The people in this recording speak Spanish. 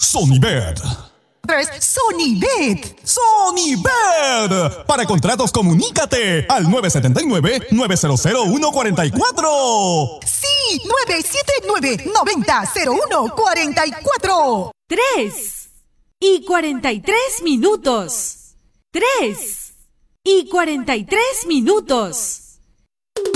Sonibet. Sonibet. Sonibet. Para contratos, comunícate al 979-900-144. Sí, 979-90-0144. 3:43. 3:43.